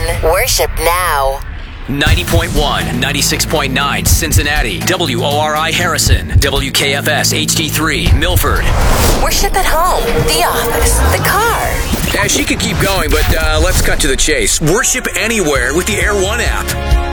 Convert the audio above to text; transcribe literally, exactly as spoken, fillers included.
one. Worship now. ninety point one, ninety-six point nine, Cincinnati. W O R I Harrison. W K F S H D three, Milford. Worship at home, the office, the car. Yeah, she could keep going, but uh, let's cut to the chase. Worship anywhere with the Air One app.